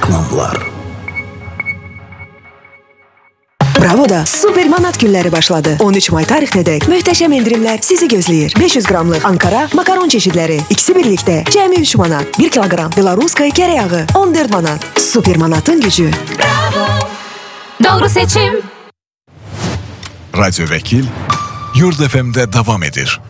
Reklamlar. Bravo'da Super Manat günləri başladı. 13 may tarixinədək möhtəşəm endirimlər sizi gözləyir. 500 qramlıq Ankara makaron çeşidləri ikisi birlikdə cəmi 3 manat. 1 kiloqram Belaruskaya kərə yağı 14 manat. Super Manatın gücü. Bravo. Doğru seçim. Radyo Vekil Yurd FM'de devam edir.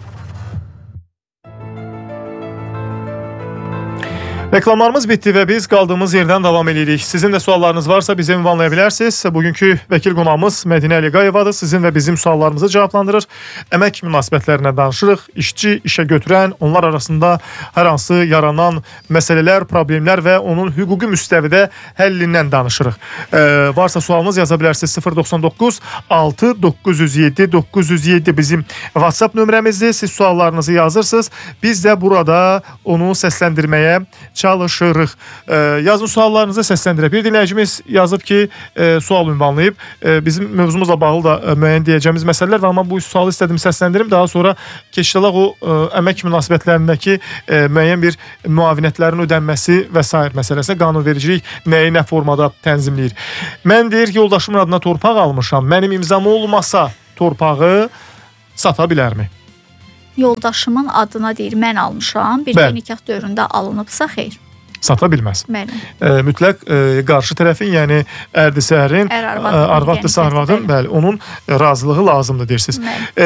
Reklamlarımız bitti və biz qaldığımız yerdən davam edirik. Sizin də suallarınız varsa bizi ünvanlaya bilərsiniz. Bugünkü vəkil qonağımız Mədinə Əliqayevadır. Sizin və bizim suallarımızı cavablandırır. Əmək münasibətlərinə danışırıq. İşçi, işə götürən, onlar arasında hər hansı yaranan məsələlər, problemlər və onun hüquqi müstəvidə həllindən danışırıq. Varsa sualınız yaza bilərsiniz. 099 6 907 907 bizim WhatsApp nömrəmizdir. Siz suallarınızı yazırsınız. Biz də burada onu səsləndirməyə çalışırıq. Yazın suallarınızı səsləndirək. Bir dinləyicimiz yazıb ki, sual ünvanlayıb. Bizim mövzumuzla bağlı da müəyyən deyəcəyimiz məsələlər var, amma bu sualı istədim səsləndirim. Daha sonra keçdilər o əmək münasibətlərindəki müəyyən bir müavinətlərin ödənməsi və s. məsələsi. Qanunvericilik nəyi nə formada tənzimləyir. Mən deyir ki, yoldaşımın adına torpaq almışam. Mənim imzam olmasa torpağı sata bilərmi? Yoldaşımın adına deyir, mən almışam, bir nikah dövründə alınıbsa xeyr. Sata bilməz. Mütləq qarşı tərəfin, yəni ərdi-səhərin, arvad-dısa arvadın, bəli, onun razılığı lazımdır deyirsiniz.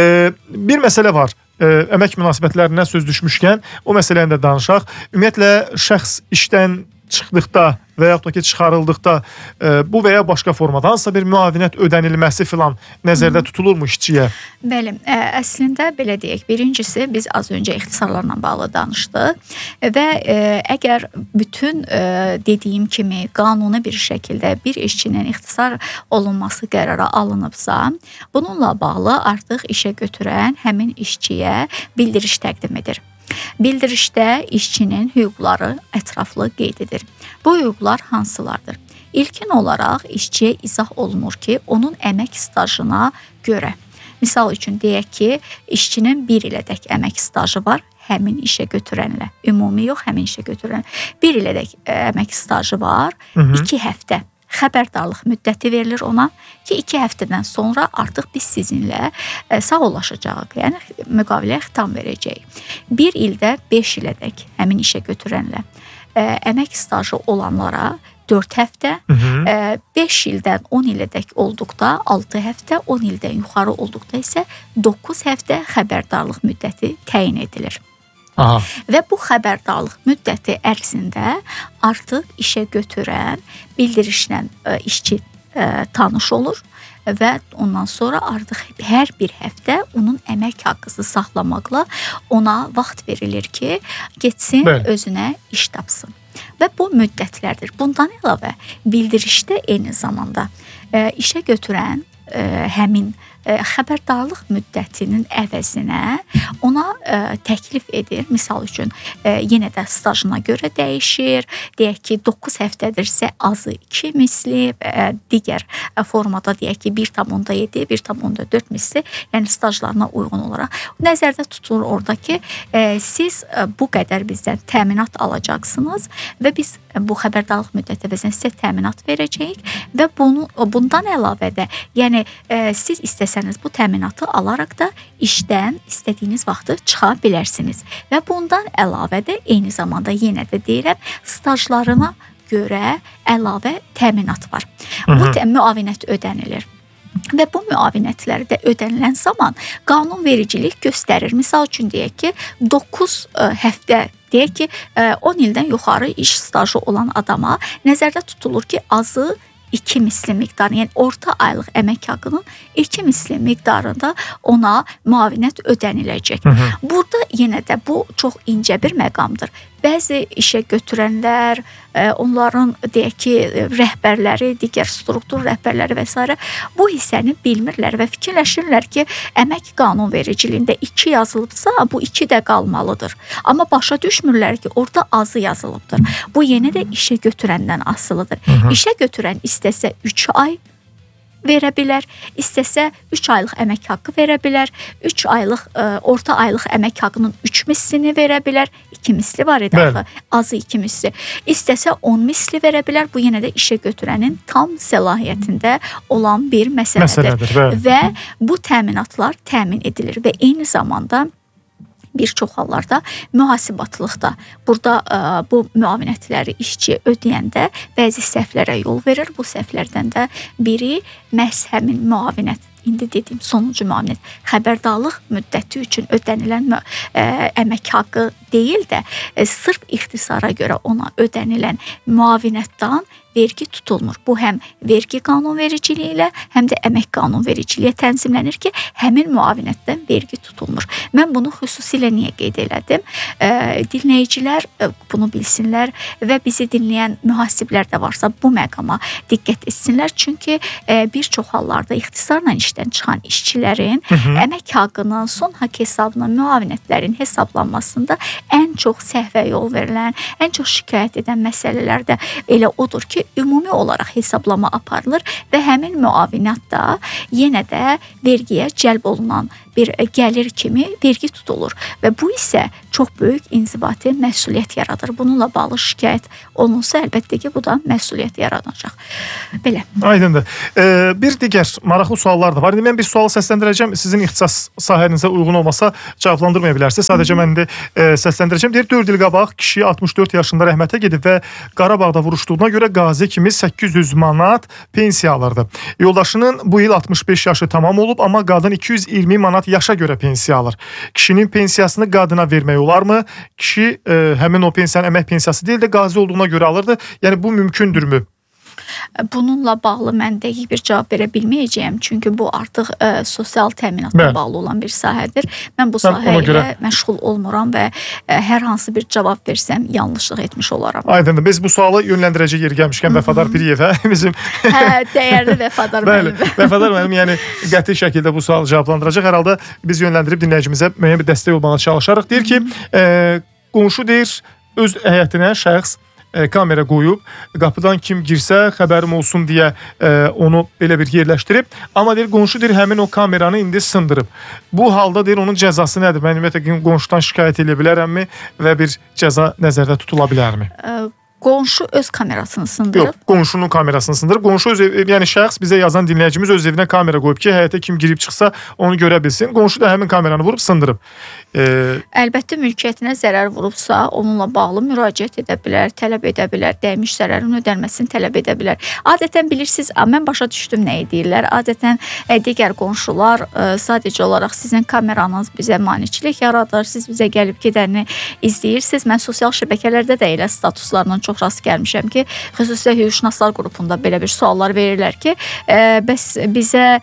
Bir məsələ var. Əmək münasibətlərinə söz düşmüşkən, o məsələni də danışaq. Ümumiyyətlə, şəxs işdən çıxdıqda və yaxud da ki, çıxarıldıqda bu və ya başqa formada hansısa bir müavinət ödənilməsi filan nəzərdə tutulurmu işçiyə? Bəli, əslində belə deyək, birincisi biz az öncə ixtisarlarla bağlı danışdıq və əgər bütün dediyim kimi qanuni bir şəkildə bir işçinin ixtisar olunması qərara alınıbsa, bununla bağlı artıq işə götürən həmin işçiyə bildiriş təqdim edir. Bildirişdə işçinin hüquqları ətraflı qeyd edir. Bu hüquqlar hansılardır? İlkin olaraq işçiyə izah olunur ki, onun əmək stajına görə. Misal üçün deyək ki, işçinin 1 ilədək əmək stajı var, həmin işə götürənlə. Ümumi yox, həmin işə götürənlə. 1 ilədək əmək stajı var, 2 həftə. Xəbərdarlıq müddəti verilir ona ki, 2 həftədən sonra artıq biz sizinlə sağollaşacağıq, yəni müqaviləyə xitam verəcəyik. 1 ildə 5 ilədək həmin işə götürənlə əmək stajı olanlara 4 həftə, 5 ildən 10 ilədək olduqda 6 həftə, 10 ildən yuxarı olduqda isə 9 həftə xəbərdarlıq müddəti təyin edilir. Aha. Və bu xəbərdarlıq müddəti ərzində artıq işə götürən bildirişlə işçi tanış olur və ondan sonra artıq hər bir həftə onun əmək haqqını saxlamaqla ona vaxt verilir ki, getsin, özünə iş tapsın. Və bu müddətlərdir. Bundan əlavə bildirişdə eyni zamanda işə götürən həmin xəbərdarlıq müddətinin əvəzinə ona təklif edir. Misal üçün, yenə də stajına görə dəyişir. Deyək ki, 9 həftədirsə azı 2 misli, digər formada deyək ki, 1,7, 1,4 misli, yəni stajlarına uyğun olaraq. Nəzərdə tutulur orada ki, siz bu qədər bizdən təminat alacaqsınız və biz bu xəbərdarlıq müddəti əvəzinə sizə təminat verəcəyik və bundan əlavə də, yəni siz istəsəniz bu təminatı alaraq da işdən istədiyiniz vaxtı çıxa bilərsiniz. Və bundan əlavə də eyni zamanda yenə də deyirəm, stajlarına görə əlavə təminat var. Bu müavinət ödənilir. Və bu müavinətləri də ödənilən zaman qanunvericilik göstərir. Misal üçün deyək ki, 9 həftə, deyək ki, 10 ildən yuxarı iş stajı olan adama nəzərdə tutulur ki, azı 2 misli miqdarı, yəni orta aylıq əmək haqqının 2 misli miqdarında ona müavinət ödəniləcək. Burada yenə də bu çox incə bir məqamdır. Bəzi işə götürənlər, onların deyək ki, rəhbərləri, digər struktur rəhbərləri və s. bu hissəni bilmirlər və fikirləşirlər ki, əmək qanunvericiliyində 2 yazılıbsa, bu 2 də qalmalıdır. Amma başa düşmürlər ki, orada azı yazılıbdır. Bu yenə də işə götürəndən asılıdır. İşə götürən istəsə 3 ay verə bilər, istəsə 3 aylıq əmək haqqı verə bilər, 3 aylıq orta aylıq əmək haqqının 3 mislini verə bilər, 2 misli var idi axı, azı 2 misli. İstəsə 10 misli verə bilər. Bu yenə də işə götürənin tam səlahiyyətində olan bir məsələdir. Və bu təminatlar təmin edilir və eyni zamanda bir çox hallarda mühasibatlıqda burada bu müavinətləri işçi ödəyəndə bəzi səhvlərə yol verir. Bu səhvlərdən də biri məhz həmin müavinət, indi dediyim sonuncu müavinət, xəbərdarlıq müddəti üçün ödənilən əmək haqqı deyil də sırf ixtisara görə ona ödənilən müavinətdən vergi tutulmur. Bu həm vergi qanunvericiliyi ilə, həm də əmək qanunvericiliyi tənzimlənir ki, həmin müavinətdən vergi tutulmur. Mən bunu xüsusilə niyə qeyd elədim? Dinləyicilər bunu bilsinlər və bizi dinləyən mühasiblər də varsa bu məqama diqqət etsinlər. Çünki bir çox hallarda ixtisarla işdən çıxan işçilərin əmək haqqının, son haqq hesabının, müavinətlərin hesablanmasında ən çox səhvə yol verilən, ən çox şikayət edən məsələlər də elə odur ki, ümumi olaraq hesablama aparılır və həmin müavinət da yenə də vergiyə cəlb olunan bir gəlir kimi vergi tutulur və bu isə çox böyük inzibati məsuliyyət yaradır. Bununla bağlı şikayət olunsa, əlbəttə ki, bu da məsuliyyət yaradacaq. Belə. Aydındır. Bir digər maraqlı suallar da var. Mən bir sualı səsləndirəcəm. Sizin ixtisas sahənizə uyğun olmasa cavablandırmaya bilərsiniz. Sadəcə mən indi səsləndirəcəm. Deyir, 4 il qabaq kişi 64 yaşında rəhmətə gedib və Qarabağda vuruşduğuna görə qazi kimi 800 manat pensiya alırdı. Yoldaşının bu il 65 yaşı tamam olub, amma qadın 220 manat yaşa görə pensiya alır. Kişinin pensiyasını qadına vermək olarmı? Kişi həmin o pensiyanın əmək pensiyası deyil də qazi olduğuna görə alırdı. Yəni bu mümkündürmü? Bununla bağlı mən dəqiq bir cavab verə bilməyəcəyəm. Çünki bu artıq sosial təminatla bağlı olan bir sahədir. Mən bu sahə ilə məşğul olmuram və hər hansı bir cavab versəm yanlışlıq etmiş olaram. Aydındır. Biz bu sualı yönləndirəcək yeri gəlmişkən Vəfadar Piriyevə bizim dəyərli Vəfadar müəllim. Vəfadar müəllim yəni qəti şəkildə bu sualı cavablandıracaq. Hər halda biz yönləndirib dinləyicimizə müəyyən bir dəstək olmağa çalışarıq. Deyir ki, qonşu deyir öz həyətinə şəxs kamera qoyub, qapıdan kim girsə xəbərim olsun deyə onu belə bir yerləşdirib. Amma deyir, qonşu deyir, həmin o kameranı indi sındırıb. Bu halda deyir, onun cəzası nədir? Mən ümumiyyətlə qonşudan şikayət edə bilərəmmi və bir cəza nəzərdə tutula bilərmi? Qonşu öz kamerasını sındırıb? Yox, qonşunun kamerasını sındırıb. Qonşu öz yəni şəxs bizə yazan dinləyicimiz öz evinə kamera qoyub ki, həyətə kim girib çıxsa onu görə bilsin. Qonşu da həmin kameranı vurub sındırıb. Əlbəttə mülkiyyətinə zərər vurubsa, onunla bağlı müraciət edə bilər, tələb edə bilər, dəymiş zərərin ödənməsini tələb edə bilər. Adətən bilirsiniz, mən başa düşdüm nəyi deyirlər. Adətən digər qonşular sadəcə olaraq sizin kameranız bizə maneçilik yaradır, siz bizə gəlib gedəni izləyirsiniz. Mən sosial şəbəkələrdə də elə statuslarla çox rast gəlmişəm ki, xüsusilə hüquqşünaslar qrupunda belə bir suallar verirlər ki, bəs bizə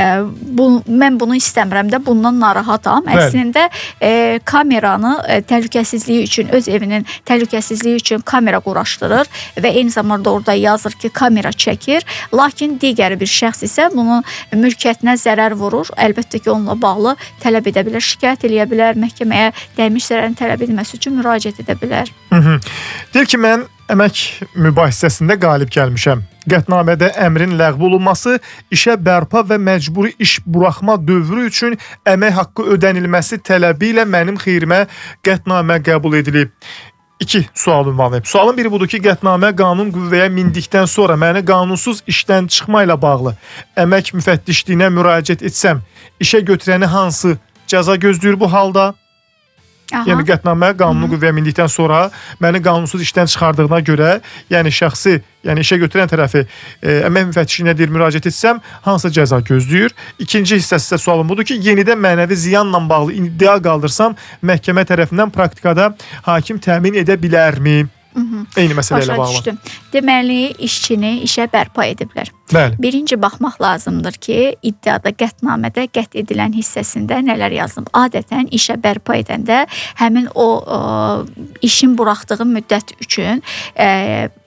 mən bunu istəmirəm də, bundan narahatam. Əslində kameranı təhlükəsizliyi üçün, öz evinin təhlükəsizliyi üçün kamera quraşdırır və eyni zamanda orada yazır ki, kamera çəkir. Lakin digər bir şəxs isə bunun mülkiyyətinə zərər vurur. Əlbəttə ki, onunla bağlı tələb edə bilər, şikayət edə bilər, məhkəməyə dəymiş zərərin tələb edilməsi üçün müraciət edə bilər. Deyir ki, mən əmək mübahisəsində qalib gəlmişəm. Qətnamədə əmrin ləğv olunması, işə bərpa və məcburi iş buraxma dövrü üçün əmək haqqı ödənilməsi tələbi ilə mənim xeyrimə qətnamə qəbul edilib. 2 sual ünvanlayıb. Sualın biri budur ki, qətnamə qanun qüvvəyə mindikdən sonra məni qanunsuz işdən çıxma ilə bağlı əmək müfəttişliyinə müraciət etsəm, işə götürəni hansı cəza gözləyir bu halda? Yəni qətnamə qanunu qüvvəyə mindikdən sonra məni qanunsuz işdən çıxardığına görə, yəni şəxsi, yəni işə götürən tərəfi əmək müfəttişliyinə deyir müraciət etsəm, hansı cəza gözləyir? İkinci hissəsi isə sualım budur ki, yenidən mənəvi ziyanla bağlı iddia qaldırsam, məhkəmə tərəfindən praktikada hakim təmin edə bilərmi? Eyni məsələ ilə bağlı. Başa düşdüm. Deməli, işçini işə bərpa ediblər. Bəli. Birinci baxmaq lazımdır ki, iddiada qətnamədə qət edilən hissəsində nələr yazılıb. Adətən işə bərpa edəndə həmin o işin buraxdığı müddət üçün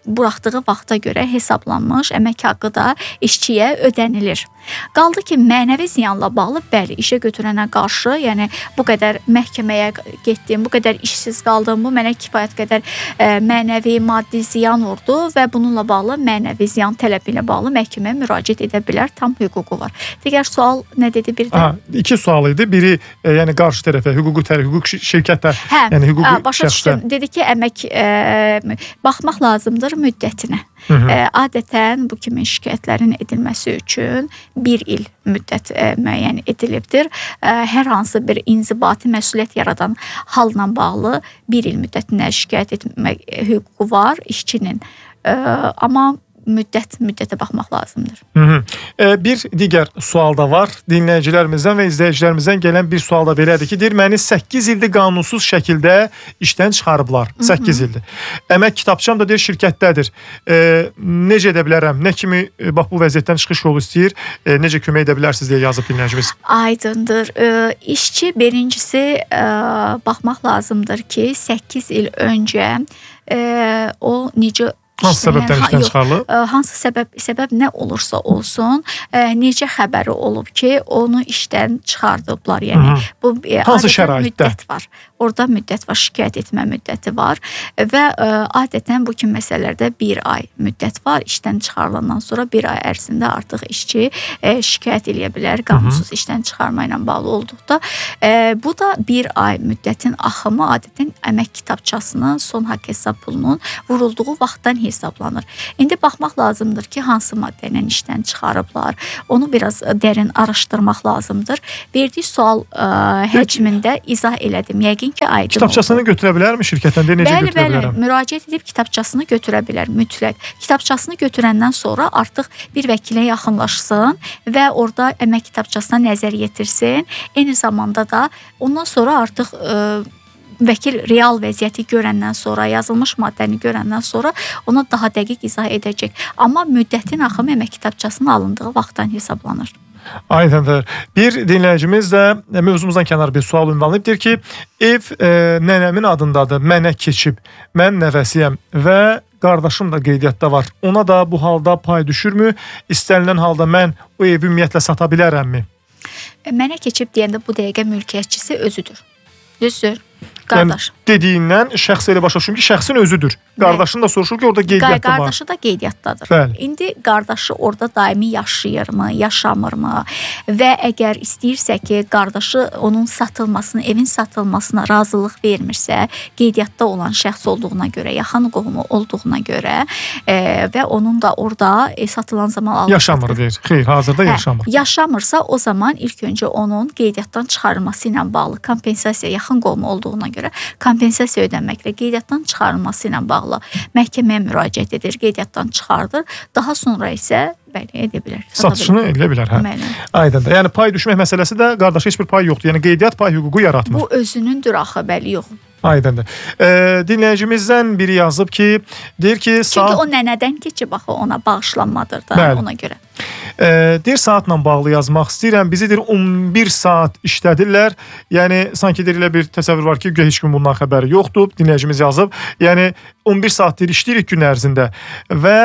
buraxdığı vaxta görə hesablanmış əmək haqqı da işçiyə ödənilir. Qaldı ki, mənəvi ziyanla bağlı bəli, işə götürənə qarşı, yəni bu qədər məhkəməyə getdim, bu qədər işsiz qaldım, bu mənə kifayət qədər mənəvi, maddi ziyan oldu və bununla bağlı mənəvi ziyan tələbi ilə bağlı məhkəməyə müraciət edə bilər, tam hüququ var. Digər sual nə dedi bir də? İki sual idi. Biri, yəni qarşı tərəfə, hüquq şirkətə, yəni hüquqi başa düşdüm. Dedi ki, əmək baxmaq lazımdır müddətinə. Adətən bu kimi şikayətlərin edilməsi üçün 1 il müddət müəyyən edilibdir. Hər hansı bir inzibati məsuliyyət yaradan halla bağlı 1 il müddətinə şikayət etmək hüququ var işçinin. Amma müddətə baxmaq lazımdır. Bir digər sual da var. Dinləyicilərimizdən və izləyicilərimizdən gələn bir sual da belədir ki, deyir, məni 8 ildir qanunsuz şəkildə işdən çıxarıblar. 8 ildir. Əmək kitabçam da deyir, şirkətdədir. Necə edə bilərəm? Nə kimi bax bu vəziyyətdən çıxış yolu istəyir? Necə kömək edə bilərsiniz deyə yazıb dinləyicimiz. Aydındır. İşçi birincisi baxmaq lazımdır ki, 8 il öncə o necə hansı səbəbdən işdən çıxarılıb? Hansı səbəb nə olursa olsun, necə xəbəri olub ki, onu işdən çıxardıblar. Yəni bu hansı şəraitdə müddət var. Orada müddət var, şikayət etmə müddəti var və adətən bu kimi məsələlərdə 1 ay müddət var. İşdən çıxarılandan sonra 1 ay ərzində artıq işçi şikayət edə bilər qanunsuz işdən çıxarma ilə bağlı olduqda. Bu da 1 ay müddətin axımı adətən əmək kitabçasının son haqq hesab pulunun vurulduğu vaxtdan hesablanır. İndi baxmaq lazımdır ki, hansı maddə ilə işdən çıxarıblar. Onu biraz dərin araşdırmaq lazımdır. Verdiyi sual həcmində izah elədim. Yəqin ki, aydın kitabçasını oldu. Götürə bilərmi şirkətdən? Necə götürə bilərəm? Bəli, müraciət edib kitabçasını götürə bilər, mütləq. Kitabçasını götürəndən sonra artıq bir vəkilə yaxınlaşsın və orada əmək kitabçasına nəzər yetirsin. Eyni zamanda da ondan sonra artıq vəkil real vəziyyəti görəndən sonra, yazılmış maddəni görəndən sonra ona daha dəqiq izah edəcək. Amma müddətin axımı əmək kitabçasının alındığı vaxtdan hesablanır. Aydındır. Bir dinləyicimiz də mövzumuzdan kənar bir sual ünvanlayıb. Deyir ki, ev nənəmin adındadır, mənə keçib, mən nəvəsiyəm və qardaşım da qeydiyyatda var. Ona da bu halda pay düşürmü? İstənilən halda mən o evi ümumiyyətlə sata bilərəmmi? Mənə keçib deyəndə bu dəqiqə mülkiyyətçisi özüdür. Düzdür. Qardaş. Yəni, dediyindən şəxs elə başa düşün ki, şəxsin özüdür. Qardaşın da soruşur ki, orada qeydiyyatda var. Qardaşı da qeydiyyatdadır. Bəli. İndi qardaşı orada daimi yaşayırmı, yaşamırmı və əgər istəyirsə ki, qardaşı onun satılmasını, evin satılmasına razılıq vermirsə, qeydiyyatda olan şəxs olduğuna görə, yaxın qohumu olduğuna görə və onun da orada satılan zaman alıb yaşamır deyir. Xeyr, hazırda yaşamır. Yaşamırsa o zaman ilk öncə onun qeydiyyatdan çıxarılması ilə bağlı kompensasiya yaxın qohumu olduğuna görə kompensasiya ödənməklə qeydiyyatdan çıxarılması ilə bağlı məhkəməyə müraciət edir, qeydiyyatdan çıxardır. Daha sonra isə bəli edə bilər. Satışını edə bilər, hə. Aydındır. Yəni pay düşmək məsələsi də qardaşa heç bir pay yoxdur. Yəni qeydiyyat pay hüququ yaratmır. Bu özünündür axı, bəli, yox. Aydındır. Dinləyicimizdən biri yazıb ki, deyir ki, çünki o nənədən keçib axı ona bağışlanmadır da, bəli. Ona görə. Deyir, saatla bağlı yazmaq istəyirəm. Bizi deyir 11 saat işlədirlər. Yəni sanki deyirlər bir təsəvvür var ki, heç kim bundan xəbəri yoxdur. Dinləyicimiz yazıb. Yəni 11 saat deyir işləyirik gün ərzində. Və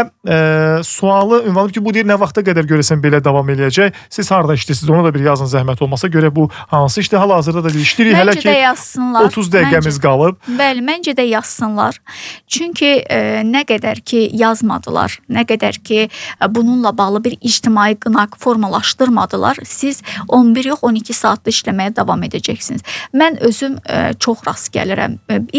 sualı ünvanıb ki, bu deyir nə vaxta qədər görəsən belə davam eləyəcək? Siz harda işləyirsiniz? Onu da bir yazın zəhmət olmasa görə bu hansı işdə hal-hazırda da işləyirik. Hələ ki 30 dəqiqəmiz qalıb. Bəli, məncə də yazsınlar. Çünki nə qədər ki yazmadılar, nə qədər ki bununla bağlı bir ictimai qınaq formalaşdırmadılar, siz 11 yox 12 saatda işləməyə davam edəcəksiniz. Mən özüm çox rast gəlirəm.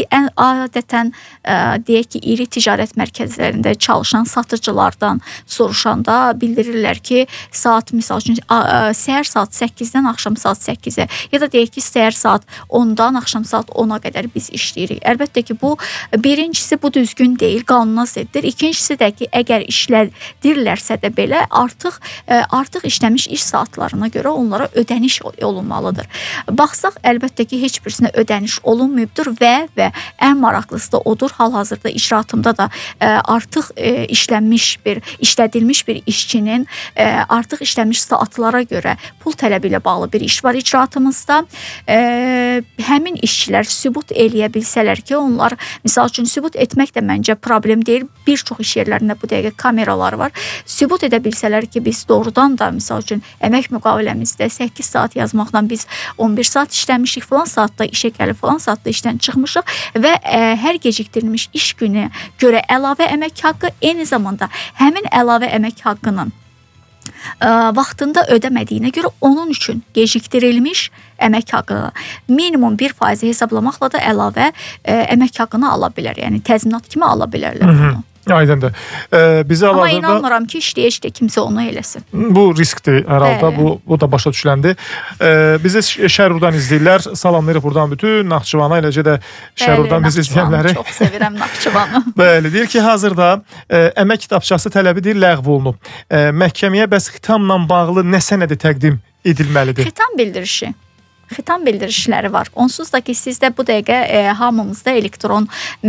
Adətən deyək ki, iri ticarət mərkəzlərində çalışan satıcılardan soruşanda bildirirlər ki, saat misal üçün səhər saat 8-dən axşam saat 8-ə ya da deyək ki, səhər saat 10-dan axşam saat 10-a qədər biz işləyirik. Əlbəttə ki, bu birincisi bu düzgün deyil, qanuna ziddir. İkincisi də ki, əgər işlədirlərsə də belə artıq artıq işləmiş iş saatlarına görə onlara ödəniş olunmalıdır. Baxsaq, əlbəttə ki, heç birisinə ödəniş olunmayıbdır və ən maraqlısı da odur, hal-hazırda icraatımda da artıq işlədilmiş bir işçinin artıq işləmiş saatlara görə pul tələbi ilə bağlı bir iş var icraatımızda. Həmin işçilər sübut eləyə bilsələr ki, onlar, misal üçün, sübut etmək də məncə problem deyil. Bir çox iş yerlərində bu dəqiqə kameralar var. Sübut edə bilsələr ki, biz doğrudan da, misal üçün, əmək müqaviləmizdə 8 saat yazmaqla biz 11 saat işləmişik, falan saatda işə gəlib, falan saatda işdən çıxmışıq və hər gecikdirilmiş iş günü görə əlavə əmək haqqı, eyni zamanda həmin əlavə əmək haqqının vaxtında ödəmədiyinə görə onun üçün gecikdirilmiş əmək haqqını minimum 1% hesablamaqla da əlavə əmək haqqını ala bilər. Yəni təzminat kimi ala bilərlər bunu. Aydındır. Bizi Amma inanmıram ki, işləyə kimsə onu eləsin. Bu riskdir hər halda, bu da başa düşüləndir. Bizi Şərurdan izləyirlər. Salamlayırıq buradan bütün Naxçıvana, eləcə də Şərurdan bizi izləyənləri. Çox sevirəm Naxçıvanı. Bəli, deyir ki, hazırda əmək kitabçası tələbidir, ləğv olunub. Məhkəməyə bəs xitamla bağlı nə sənədi təqdim edilməlidir? Xitam bildirişləri var. Onsuz da ki, sizdə bu dəqiqə hamımızda elektron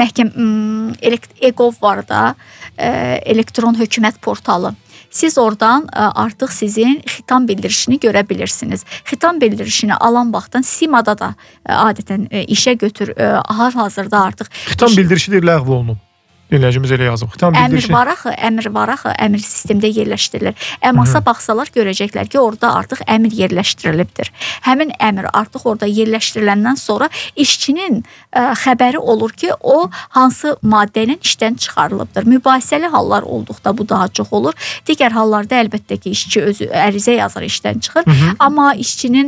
EGOV var da, elektron hökumət portalı. Siz oradan artıq sizin xitam bildirişini görə bilirsiniz. Xitam bildirişini alan vaxtdan SİMA-da da adətən işə götür, hal-hazırda artıq xitam bildirişidir, ləğv olunub. Dinləyicimiz elə yazıb. Əmr var axı, əmr sistemdə yerləşdirilir. Əmasa baxsalar görəcəklər ki, orada artıq əmr yerləşdirilibdir. Həmin əmr artıq orada yerləşdiriləndən sonra işçinin xəbəri olur ki, o hansı maddə ilə işdən çıxarılıbdır. Mübahisəli hallar olduqda bu daha çox olur. Digər hallarda əlbəttə ki, işçi özü ərizə yazar, işdən çıxır. Amma işçinin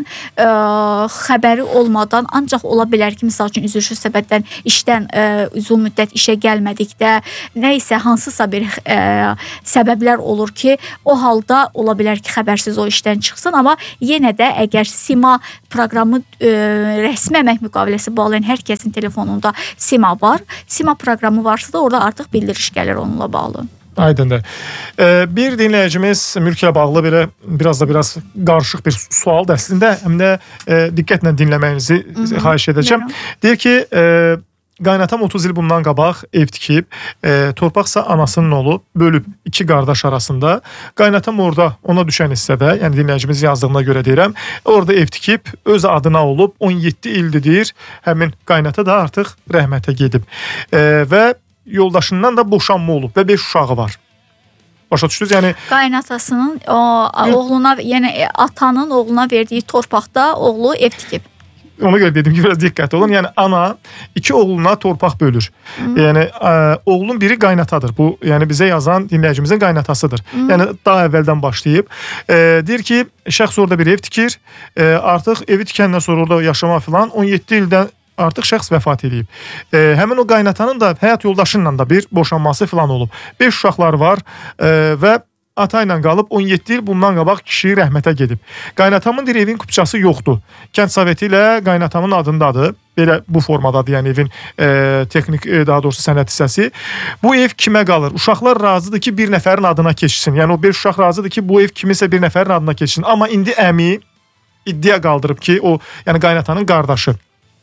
xəbəri olmadan ancaq ola bilər ki, misal üçün üzrücü səbəbdən işdən uzun müddət işə gəlmədikdə nə isə hansısa bir səbəblər olur ki, o halda ola bilər ki, xəbərsiz o işdən çıxsın, amma yenə də əgər SİMA proqramı rəsmi əmək müqaviləsi bağlayan hər kəsin telefonunda SİMA var, SİMA proqramı varsa da orada artıq bildiriş gəlir onunla bağlı. Aydındır. Bir dinləyicimiz mülklə bağlı biraz qarışıq bir sualdır əslində, həm də diqqətlə dinləməyinizi xahiş edəcəm. Deyir ki, qaynatam 30 il bundan qabaq ev tikib, torpaqsa anasının olub, bölüb 2 qardaş arasında. Qaynatam orada ona düşən hissədə, yəni dinləyicimiz yazdığına görə deyirəm, orada ev tikib, öz adına olub, 17 ildir deyir, həmin qaynata da artıq rəhmətə gedib. Və yoldaşından da boşanma olub və 5 uşağı var. Başa düşdünüz? Yəni qaynatasının oğluna, yəni atanın oğluna verdiyi torpaqda oğlu ev tikib. Ona görə dedim ki, biraz diqqətli olun. Yəni ana 2 oğluna torpaq bölür. Yəni oğlun biri qaynatadır. Bu, yəni bizə yazan dinləyicimizin qaynatasıdır. Yəni daha əvvəldən başlayıb. Deyir ki, şəxs orada bir ev tikir. Artıq evi tikəndən sonra orada yaşama filan 17 ildən artıq şəxs vəfat edib. Həmin o qaynatanın da həyat yoldaşınla da bir boşanması filan olub. 5 uşaqlar var və ata ilə qalıb 17 il bundan qabaq kişi rəhmətə gedib. Qaynatamın deyir, evin kupçası yoxdur. Kənd Soveti ilə qaynatamın adındadır. Belə bu formadadır, yəni evin texnik, daha doğrusu sənəd hissəsi. Bu ev kimə qalır? Uşaqlar razıdır ki, bir nəfərin adına keçsin. Yəni o 5 uşaq razıdır ki, bu ev kiminsə bir nəfərin adına keçsin. Amma indi əmi iddia qaldırıb ki, o, yəni qaynatanın qardaşı.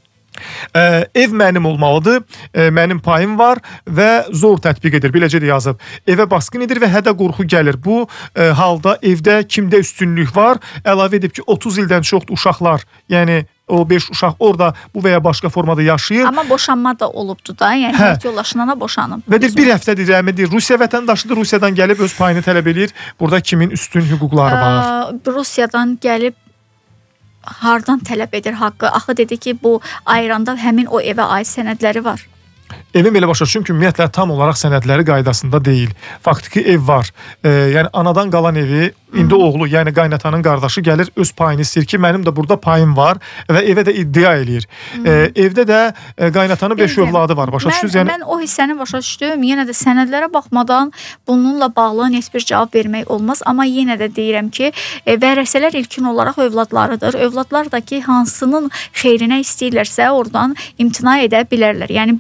Ev mənim olmalıdır, mənim payım var və zor tətbiq edir, beləcə də yazıb. Evə basqın edir və hədə qorxu gəlir. Bu halda evdə kimdə üstünlük var? Əlavə edib ki, 30 ildən çoxdur uşaqlar, yəni o 5 uşaq orada bu və ya başqa formada yaşayır. Amma boşanma da olubdu da, yəni həyat yoldaşından da boşanıb. Və deyir, bir həftədir rəhmədir, Rusiya vətəndaşıdır, Rusiyadan gəlib öz payını tələb edir. Burada kimin üstün hüquqları var? Rusiyadan gəlib hardan tələb edir haqqı? Axı dedi ki, bu ayranda həmin o evə aid sənədləri var. Evin belə başa düşüm ki, ümumiyyətlə tam olaraq sənədləri qaydasında deyil. Faktiki ev var. Yəni anadan qalan evi indi oğlu, yəni qaynatanın qardaşı gəlir, öz payını istəyir ki, mənim də burada payım var və evə də iddia eləyir. Evdə də qaynatanın 5 övladı var. Başa düşdünüz? Yəni mən o hissəni başa düşdüm. Yenə də sənədlərə baxmadan bununla bağlı net bir cavab vermək olmaz, amma yenə də deyirəm ki, vərəsələr ilkin olaraq övladlarıdır. Övladlar da ki, hansının xeyrinə istəyirlərsə oradan imtina edə bilərlər. Yəni bir nəfərin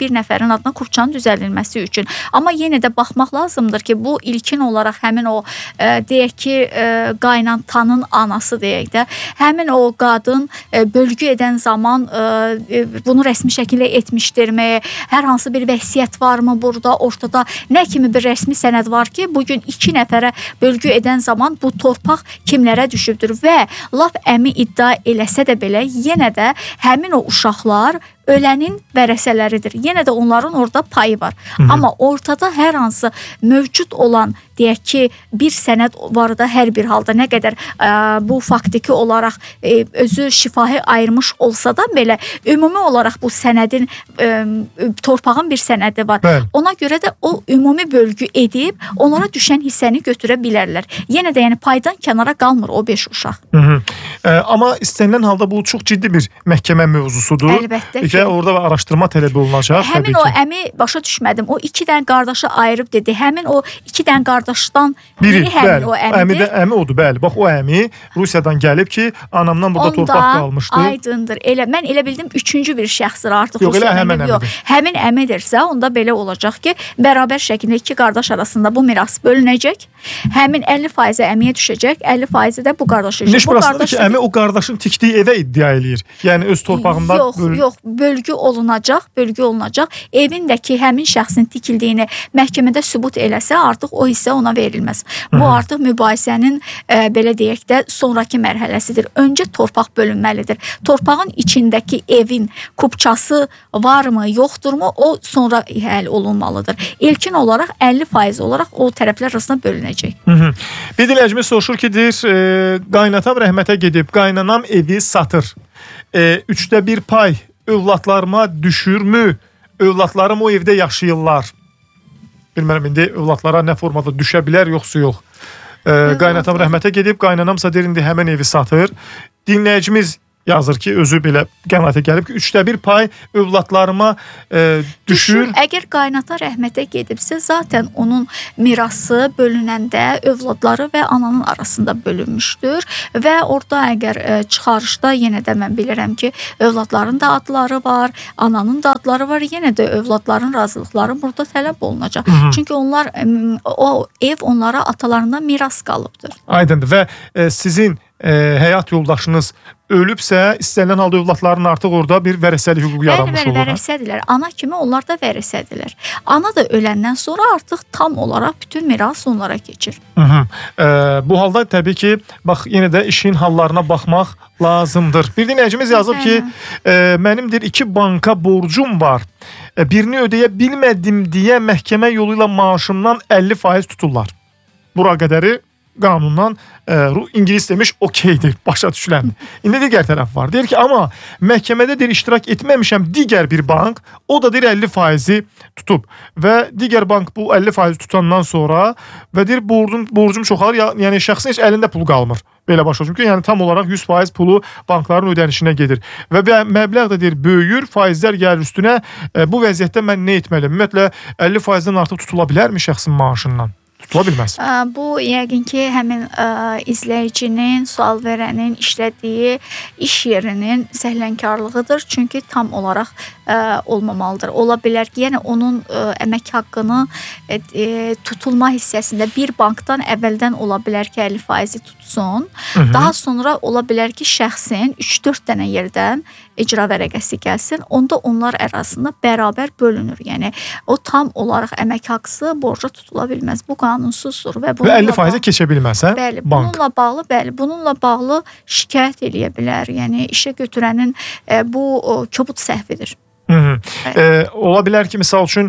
şəxslərin adına Kupçanın düzəldilməsi üçün. Amma yenə də baxmaq lazımdır ki, bu ilkin olaraq həmin o deyək ki, qaynantanın anası deyək də, həmin o qadın bölgü edən zaman bunu rəsmi şəkildə etmişdirmi? Hər hansı bir vəsiyyət varmı burada? Ortada nə kimi bir rəsmi sənəd var ki, bugün 2 nəfərə bölgü edən zaman bu torpaq kimlərə düşübdür və lap əmi iddia eləsə də belə yenə də həmin o uşaqlar ölənin vərəsələridir. Yenə də onların orada payı var. Amma ortada hər hansı mövcud olan, deyək ki, bir sənəd var da hər bir halda nə qədər bu faktiki olaraq özü şifahi ayırmış olsa da belə ümumi olaraq bu sənədin torpağın bir sənədi var. Bəli. Ona görə də o ümumi bölgü edib onlara düşən hissəni götürə bilərlər. Yenə də yəni paydan kənara qalmır o 5 uşaq. Amma istənilən halda bu çox ciddi bir məhkəmə mövzusudur. Əlbəttə ki. Orada araşdırma tələb olunacaq. Həmin o əmi başa düşmədim. O 2 dənə qardaşı ayırıb dedi. Həmin o 2 dənə qardaşdan biri həmin o əmidir. Əmi odur, bəli. Bax o əmi Rusiyadan gəlib ki, anamdan burada torpaq qalmışdı. Aydındır. Mən elə bildim 3-cü bir şəxsdir artıq. Yox, elə həmin əmidir. Həmin əmidirsə, onda belə olacaq ki, bərabər şəkildə 2 qardaş arasında bu miras bölünəcək. Həmin 50% əmiyə düşəcək, 50% də bu qardaşa düşəcək. Bu qardaş ki, əmi o qardaşın tikdiyi evə iddia eləyir. Yəni öz torpağında yox, bölgü olunacaq. Evindəki həmin şəxsin tikildiyini məhkəmədə sübut eləsə, artıq o hissə ona verilməz. Bu artıq mübahisənin belə deyək də sonrakı mərhələsidir. Öncə torpaq bölünməlidir. Torpağın içindəki evin kupçası varmı, yoxdurmu, o sonra həll olunmalıdır. İlkin olaraq 50% olaraq o tərəflər arasında bölünəcək. Bir dinləyicimiz soruşur ki, deyir, qaynatam rəhmətə gedib, qaynanam evi satır. 1/3 pay övladlarıma düşürmü? Övladlarım o evdə yaşayırlar. Bilmərəm, indi övladlara nə formada düşə bilər, yoxsa yox. Qaynatam rəhmətə gedib, qaynanamsa deyir, indi həmən evi satır. Dinləyicimiz yazır ki, özü belə qənaətə gəlib ki, 1/3 pay övladlarıma düşür. Əgər qaynata rəhmətə gedibsə, zaten onun mirası bölünəndə övladları və ananın arasında bölünmüşdür və orada əgər çıxarışda yenə də mən bilirəm ki, övladların da adları var, ananın da adları var, yenə də övladların razılıqları burada tələb olunacaq. Çünki onlar o ev onlara atalarından miras qalıbdır. Aydındır və sizin həyat yoldaşınız ölübsə, istənilən halda övladların artıq orada bir vərəsəlik hüququ yaranmış olur. Bəli, vərəsədirlər. Ana kimi onlar da vərəsədirlər. Ana da öləndən sonra artıq tam olaraq bütün miras onlara keçir. Bu halda təbii ki, bax yenə də işin hallarına baxmaq lazımdır. Bir dinləyicimiz yazıb ki, mənimdir 2 banka borcum var. Birini ödəyə bilmədim deyə məhkəmə yolu ilə maaşımdan 50% tuturlar. Bura qədəri qanundan İngilis demiş okeydir, başa düşülən. İndi digər tərəf var. Deyir ki, amma məhkəmədə deyir iştirak etməmişəm digər bir bank, o da deyir 50% tutub və digər bank bu 50% tutandan sonra və deyir borcum çoxalır, yəni şəxsin heç əlində pul qalmır. Belə başa düşün ki, yəni tam olaraq 100% pulu bankların ödənişinə gedir və məbləğ də deyir böyüyür, faizlər gəlir üstünə. Bu vəziyyətdə mən nə etməliyəm? Ümumiyyətlə 50%-dən artıq tutula bilərmi şəxsin maaşından? Tutula bilməz. Bu yəqin ki, həmin izləyicinin, sual verənin işlədiyi iş yerinin səhlənkarlığıdır. Çünki tam olaraq olmamalıdır. Ola bilər ki, yəni onun əmək haqqını tutulma hissəsində bir bankdan əvvəldən ola bilər ki, 50% tutsun. Daha sonra ola bilər ki, şəxsin 3-4 dənə yerdən icra vərəqəsi gəlsin, onda onlar arasında bərabər bölünür. Yəni o tam olaraq əmək haqqısı borca tutula bilməz. Bu qanunsuzdur və 50%-ə keçə bilməz, hə? Bəli, bank. Bununla bağlı şikayət eləyə bilər. Yəni işə götürənin bu kobud səhvidir. Ola bilər ki, misal üçün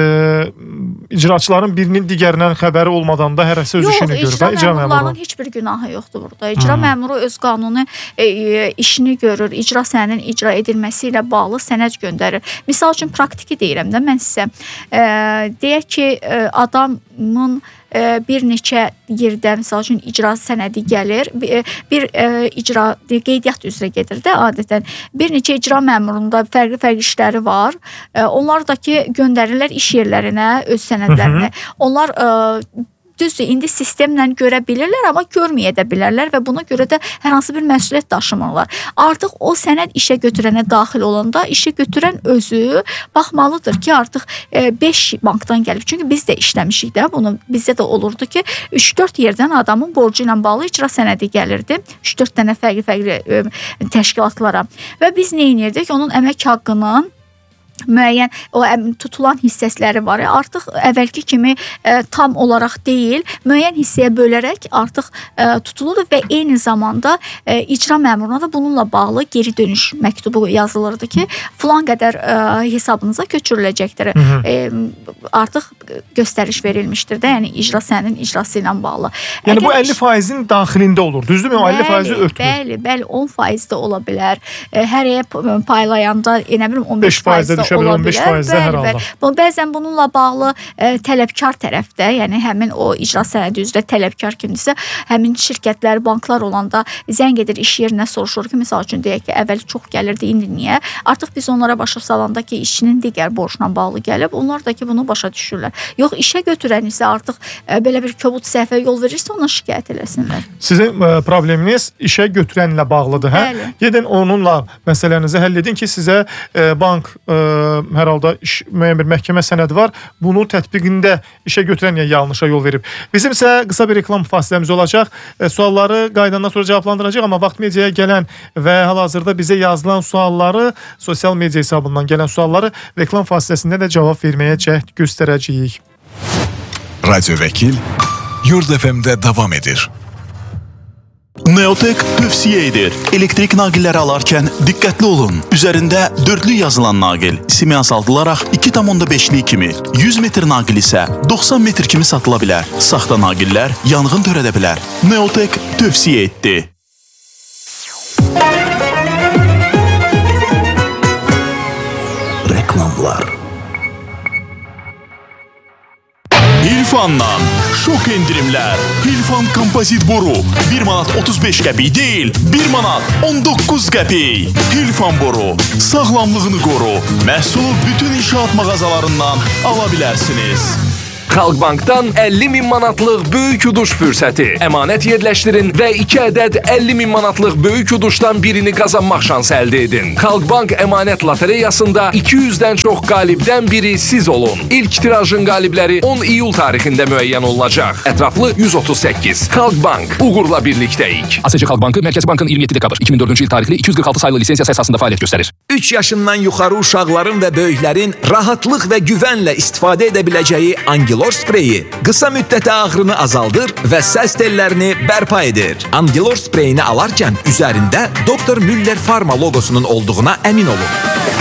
icraçıların birinin digərindən xəbəri olmadan da hərəsi öz işini görür. Yox, icra məmurlarının heç bir günahı yoxdur burada. İcra məmuru öz qanuni işini görür. İcra sənədinin icra edilməsi ilə bağlı sənəd göndərir. Misal üçün praktiki deyirəm də mən sizə. Deyək ki, adamın bir neçə yerdə misal üçün icra sənədi gəlir, bir icra qeydiyyat üzrə gedir də adətən. Bir neçə icra məmurunda fərqli işləri var. Onlar da ki göndərirlər iş yerlərinə öz sənədlərini. Onlar düzdür, indi sistemlə görə bilirlər, amma görməyə də bilərlər və buna görə də hər hansı bir məsuliyyət daşımırlar. Artıq o sənəd işə götürənə daxil olanda işə götürən özü baxmalıdır ki, artıq 5 bankdan gəlib. Çünki biz də işləmişik də, bunu bizdə də olurdu ki, 3-4 yerdən adamın borcu ilə bağlı icra sənədi gəlirdi. 3-4 dənə fərqli təşkilatlara. Və biz nə edirdik? Onun əmək haqqının müəyyən o tutulan hissələri var. Artıq əvvəlki kimi tam olaraq deyil, müəyyən hissəyə bölərək artıq tutulur və eyni zamanda icra məmuruna da bununla bağlı geri dönüş məktubu yazılırdı ki, filan qədər hesabınıza köçürüləcəkdir. Artıq göstəriş verilmişdir də, yəni icra sənədinin icrası ilə bağlı. Yəni bu 50%-in daxilində olur, düzdürmü? O 50%-i ötürür. Bəli, 10% də ola bilər. Hər aya paylayanda, nə bilim 15% düşə bilər, 15% hər halda. Bəzən bununla bağlı tələbkar tərəfdə, yəni həmin o icra sənədi üzrə tələbkar kimdirsə, həmin şirkətlər, banklar olanda zəng edir iş yerinə, soruşur ki, məsəl üçün deyək ki, əvvəl çox gəlirdi, indi niyə? Artıq biz onlara başa salanda ki, işçinin digər borcuna bağlı gəlib, onlar da ki, bunu başa düşürlər. Yox, işə götürən isə artıq belə bir kobud səhvə yol verirsə, ona şikayət eləsinlər. Sizin probleminiz işə götürənlə bağlıdır, hə? Bəli. Gedin onunla məsələnizi həll edin ki, sizə bank hər halda müəyyən bir məhkəmə sənədi var. Bunu tətbiqində işə götürən yanlışa yol verib. Bizim isə qısa bir reklam fasiləmiz olacaq. Sualları qaydandan sonra cavablandıracaq, amma Vaxt Mediaya gələn və hal-hazırda bizə yazılan sualları, sosial media hesabından gələn sualları reklam fasiləsində də cavab verməyə cəhd göstərəcəyik. Radyo Vekil Yurd FM'de devam edir. Neotek tövsiyə edir. Elektrik naqilləri alarkən diqqətli olun. Üzərində dördlü yazılan naqil simya saldılaraq 2,5'lik kimi, 100 metr naqil isə 90 metr kimi satıla bilər. Saxta naqillər yanğın törədə bilər. Neotek tövsiyə etdi. Reklamlar. Hilfan'dan şok endirimlər. Hilfan kompozit boru 1 manat 35 qəpik deyil, 1 manat 19 qəpik. Hilfan boru sağlamlığını qoru. Məhsulu bütün inşaat mağazalarından ala bilərsiniz. Xalqbankdan 50.000 manatlıq böyük uduş fürsəti. Əmanət yerləşdirin və 2 ədəd 50.000 manatlıq böyük uduşdan birini qazanmaq şansı əldə edin. Xalqbank əmanət lotereyasında 200-dən çox qalibdən biri siz olun. İlk tirajın qalibləri 10 iyul tarixində müəyyən olunacaq. Ətraflı 138. Xalqbank, uğurla birlikdəyik. ASC Xalq Bankı Mərkəzi Bankın 27 dekabr 2004-cü il tarixli 246 saylı lisensiyası əsasında fəaliyyət göstərir. 3 yaşından yuxarı uşaqların və böyüklərin rahatlıq və güvənlə istifadə edə biləcəyi Angilor spreyi qısa müddətə ağrını azaldır və səs tellərini bərpa edir. Angilor spreyini alarkən üzərində Dr. Müller Pharma logosunun olduğuna əmin olun.